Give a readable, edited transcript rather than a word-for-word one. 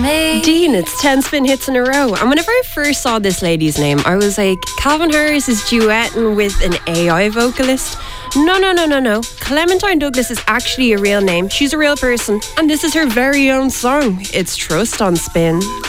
Dean, it's 10 spin hits in a row. And whenever I first saw this lady's name, I was like, Calvin Harris is duetting with an AI vocalist. No. Clementine Douglas is actually a real name. She's a real person. And this is her very own song. It's Trust on Spin.